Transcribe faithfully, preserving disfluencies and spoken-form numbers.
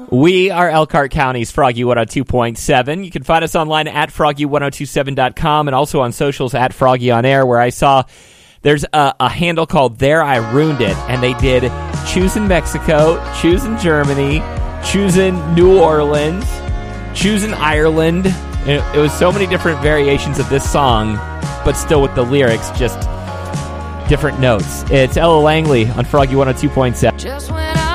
We are Elkhart County's Froggy one oh two point seven. You can find us online at froggy one oh two seven dot com and also on socials at Froggy on Air, where I saw there's a, a handle called There I Ruined It, and they did Choosing Mexico, Choosing Germany, Choosing New Orleans, Choosing Ireland. It, it was so many different variations of this song, but still with the lyrics, just different notes. It's Ella Langley on Froggy one oh two point seven. Just when I